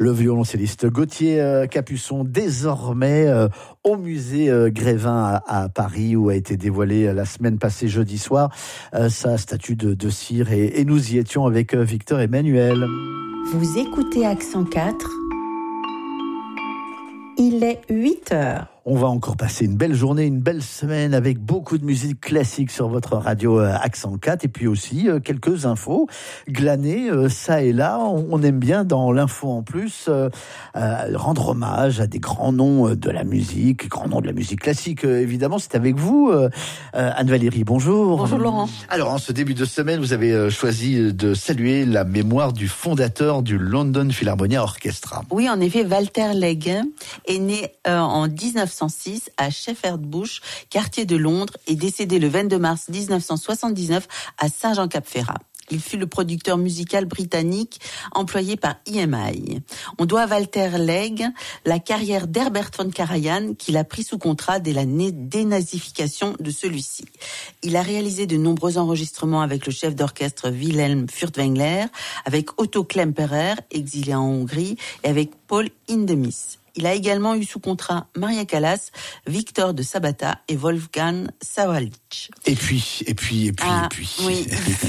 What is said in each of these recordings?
Le violoncelliste Gauthier Capuçon, désormais au musée Grévin à Paris, où a été dévoilée la semaine passée, jeudi soir, sa statue de cire. Et nous y étions avec Victor Emmanuel. Vous écoutez Accent 4. Il est 8h. On va encore passer une belle journée, une belle semaine avec beaucoup de musique classique sur votre radio Accent 4 et puis aussi quelques infos glanées ça et là. On aime bien dans l'info en plus rendre hommage à des grands noms de la musique, grands noms de la musique classique évidemment. C'est avec vous Anne-Valérie, bonjour. Bonjour Laurent. Alors en ce début de semaine, vous avez choisi de saluer la mémoire du fondateur du London Philharmonia Orchestra. Oui, en effet, Walter Legge est né en 1906 à Shepherd Bush, quartier de Londres, et décédé le 22 mars 1979 à Saint-Jean-Cap-Ferrat. Il fut le producteur musical britannique employé par EMI. On doit à Walter Legge la carrière d'Herbert von Karajan, qu'il a pris sous contrat dès la dénazification de celui-ci. Il a réalisé de nombreux enregistrements avec le chef d'orchestre Wilhelm Furtwängler, avec Otto Klemperer, exilé en Hongrie, et avec Paul Hindemith. Il a également eu sous contrat Maria Callas, Victor de Sabata et Wolfgang Sawallisch. Et puis. Oui,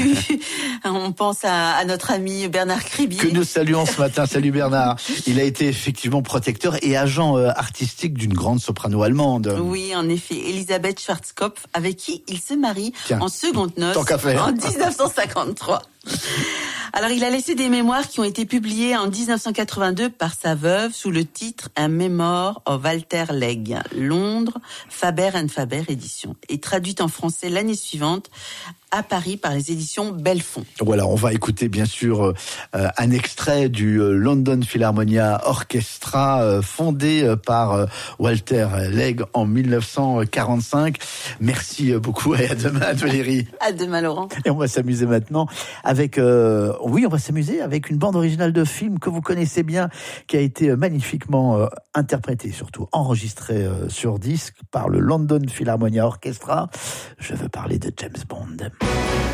on pense à notre ami Bernard Kribi. Que nous saluons ce matin. Salut Bernard. Il a été effectivement protecteur et agent artistique d'une grande soprano allemande. Oui, en effet, Elisabeth Schwarzkopf, avec qui il se marie en seconde noces en 1953. Alors, il a laissé des mémoires qui ont été publiées en 1982 par sa veuve sous le titre « Un Memoir of Walter Legge », Londres, Faber & Faber édition, et traduite en français l'année suivante à Paris par les éditions Belfond. Voilà, on va écouter bien sûr un extrait du London Philharmonia Orchestra fondé par Walter Legge en 1945. Merci beaucoup et à demain Valérie. À demain Laurent. Et on va s'amuser maintenant avec on va s'amuser avec une bande originale de film que vous connaissez bien, qui a été magnifiquement interprétée, surtout enregistrée sur disque par le London Philharmonia Orchestra. Je veux parler de James Bond.